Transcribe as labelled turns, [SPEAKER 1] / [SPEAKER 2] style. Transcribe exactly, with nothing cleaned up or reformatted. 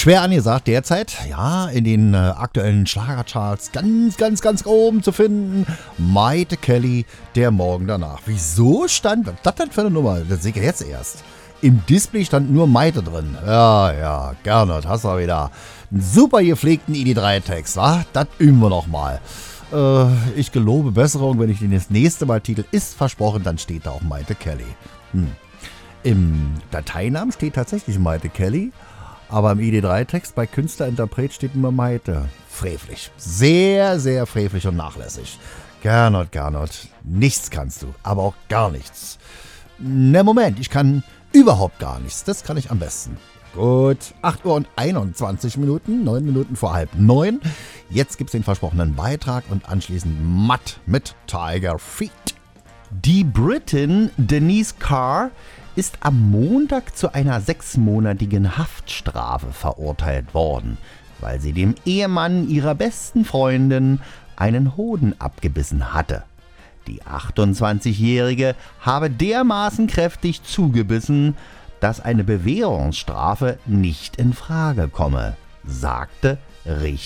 [SPEAKER 1] Schwer angesagt derzeit, ja, in den äh, aktuellen Schlagercharts ganz, ganz, ganz oben zu finden. Mayte Kelly, der Morgen danach. Wieso stand, was ist das denn für eine Nummer? Das sehe ich jetzt erst. Im Display stand nur Mayte drin. Ja, ja, Gernot, hast du wieder einen super gepflegten I D drei Text, wa? Das üben wir noch mal. Äh, ich gelobe Besserung, wenn ich den das nächste Mal titel ist versprochen, dann steht da auch Mayte Kelly. Hm. Im Dateinamen steht tatsächlich Mayte Kelly. Aber im I D drei Text bei Künstlerinterpret steht immer Mayte. Frevelig. Sehr, sehr frevelig und nachlässig. Gernot, Gernot. Nichts kannst du, aber auch gar nichts. Ne, Moment, ich kann überhaupt gar nichts. Das kann ich am besten. Gut, acht Uhr und einundzwanzig Minuten, neun Minuten vor halb neun. Jetzt gibt's den versprochenen Beitrag und anschließend Matt mit Tiger Feet. Die Britin Denise Carr ist am Montag zu einer sechsmonatigen Haftstrafe verurteilt worden, weil sie dem Ehemann ihrer besten Freundin einen Hoden abgebissen hatte. Die achtundzwanzigjährige habe dermaßen kräftig zugebissen, dass eine Bewährungsstrafe nicht in Frage komme, sagte Richter